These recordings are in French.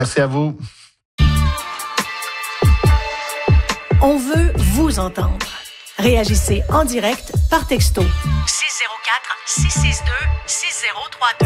Merci à vous. On veut vous entendre. Réagissez en direct par texto. 604 662 6032.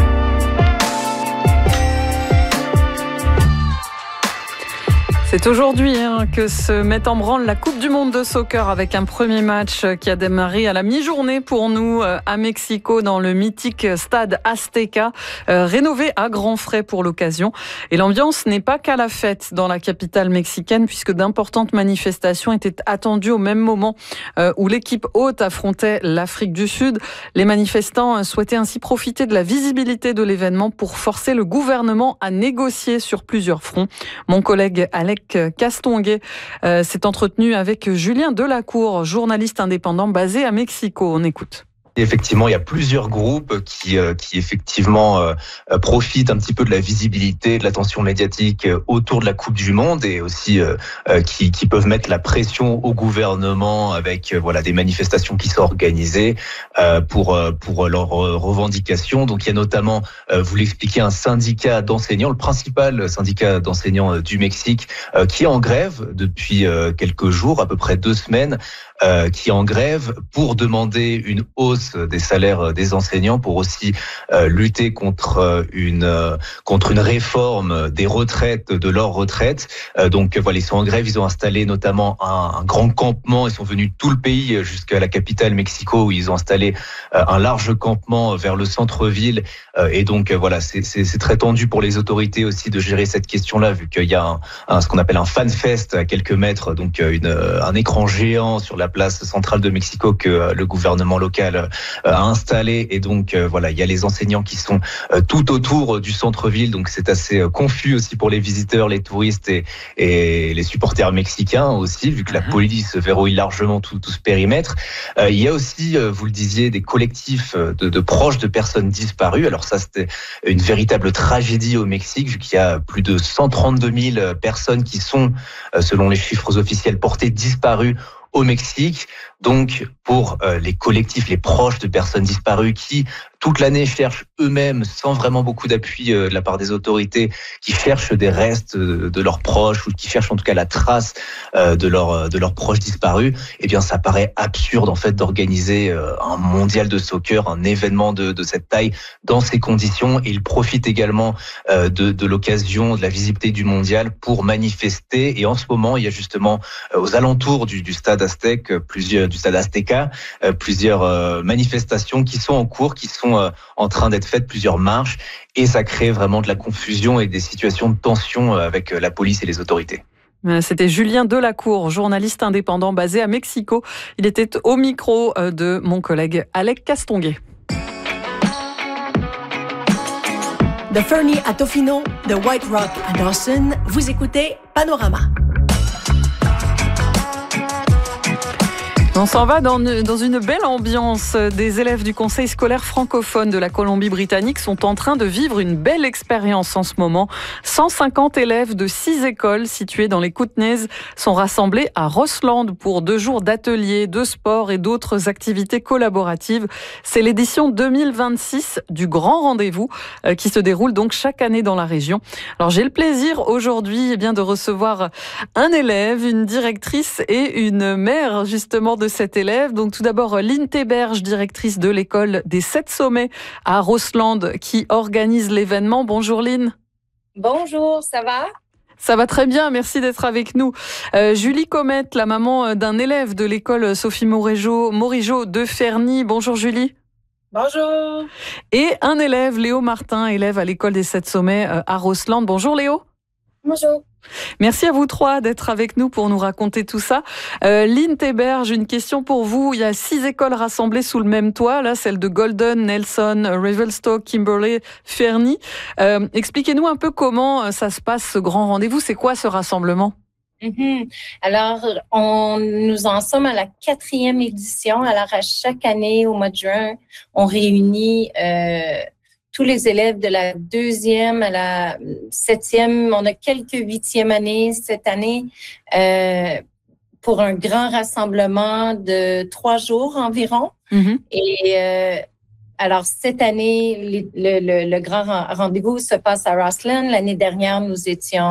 C'est aujourd'hui que se met en branle la Coupe du Monde de soccer avec un premier match qui a démarré à la mi-journée pour nous à Mexico dans le mythique stade Azteca, rénové à grands frais pour l'occasion. Et l'ambiance n'est pas qu'à la fête dans la capitale mexicaine puisque d'importantes manifestations étaient attendues au même moment où l'équipe hôte affrontait l'Afrique du Sud. Les manifestants souhaitaient ainsi profiter de la visibilité de l'événement pour forcer le gouvernement à négocier sur plusieurs fronts. Mon collègue Alec Castonguay s'est entretenu avec Julien Delacour, journaliste indépendant basé à Mexico. On écoute. Effectivement, il y a plusieurs groupes qui effectivement profitent un petit peu de la visibilité, de l'attention médiatique autour de la Coupe du Monde et aussi qui peuvent mettre la pression au gouvernement avec des manifestations qui sont organisées pour leurs revendications. Donc il y a notamment, vous l'expliquez, un syndicat d'enseignants, le principal syndicat d'enseignants du Mexique, qui est en grève depuis quelques jours, à peu près 2 semaines, qui est en grève pour demander une hausse des salaires des enseignants, pour aussi lutter contre une réforme des retraites, de leurs retraites. Donc ils sont en grève, ils ont installé notamment un grand campement, ils sont venus de tout le pays jusqu'à la capitale Mexico où ils ont installé un large campement vers le centre-ville. Et donc c'est très tendu pour les autorités aussi de gérer cette question-là, vu qu'il y a ce qu'on appelle un fan fest à quelques mètres, donc un écran géant sur la place centrale de Mexico que le gouvernement local a installé. Et donc il y a les enseignants qui sont tout autour du centre-ville, donc c'est assez confus aussi pour les visiteurs, les touristes et les supporters mexicains aussi, vu que la police verrouille largement tout ce périmètre. Il y a aussi, vous le disiez, des collectifs de proches de personnes disparues. Alors ça, c'était une véritable tragédie au Mexique, vu qu'il y a plus de 132 000 personnes qui sont, selon les chiffres officiels, portées disparues au Mexique. Donc, pour les collectifs, les proches de personnes disparues qui, toute l'année, cherchent eux-mêmes, sans vraiment beaucoup d'appui de la part des autorités, qui cherchent des restes de leurs proches ou qui cherchent en tout cas la trace de leurs proches disparus, eh bien, ça paraît absurde, en fait, d'organiser un mondial de soccer, un événement de cette taille, dans ces conditions. Et ils profitent également de l'occasion, de la visibilité du mondial pour manifester. Et en ce moment, il y a justement aux alentours du stade Azteca, plusieurs manifestations qui sont en cours, qui sont en train d'être faites, plusieurs marches, et ça crée vraiment de la confusion et des situations de tension avec la police et les autorités. C'était Julien Delacour, journaliste indépendant basé à Mexico. Il était au micro de mon collègue Alec Castonguay. De Fernie à Tofino, de White Rock à Dawson, vous écoutez Panorama. On s'en va dans une belle ambiance. Des élèves du conseil scolaire francophone de la Colombie-Britannique sont en train de vivre une belle expérience en ce moment. 150 élèves de 6 écoles situées dans les Kootenays sont rassemblés à Rossland pour 2 jours d'ateliers, de sport et d'autres activités collaboratives. C'est l'édition 2026 du Grand Rendez-vous qui se déroule donc chaque année dans la région. Alors j'ai le plaisir aujourd'hui de recevoir un élève, une directrice et une mère justement de cet élève. Donc tout d'abord Lynn Théberge, directrice de l'école des 7 sommets à Rossland qui organise l'événement. Bonjour Lynn. Bonjour, ça va? Ça va très bien, merci d'être avec nous. Julie Comette, la maman d'un élève de l'école Sophie Morigeau de Ferny. Bonjour Julie. Bonjour. Et un élève, Léo Martin, élève à l'école des 7 sommets à Rossland. Bonjour Léo. Bonjour. Merci à vous 3 d'être avec nous pour nous raconter tout ça. Lynn Théberge, une question pour vous. Il y a 6 écoles rassemblées sous le même toit, là, celle de Golden, Nelson, Revelstoke, Kimberley, Ferny. Expliquez-nous un peu comment ça se passe, ce grand rendez-vous. C'est quoi ce rassemblement? Alors, nous en sommes à la 4e édition. Alors, à chaque année, au mois de juin, on réunit tous les élèves de la 2e à la 7e. On a quelques 8e années cette année pour un grand rassemblement de 3 jours environ. Et alors, cette année, le grand rendez-vous se passe à Rossland. L'année dernière, nous étions